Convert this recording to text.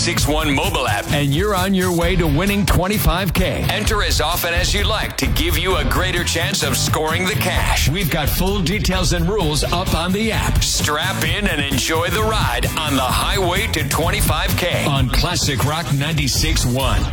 96.1 mobile app, and you're on your way to winning $25K. Enter as often as you like to give you a greater chance of scoring the cash. We've got full details and rules up on the app. Strap in and enjoy the ride on the highway to 25K on Classic Rock 96.1.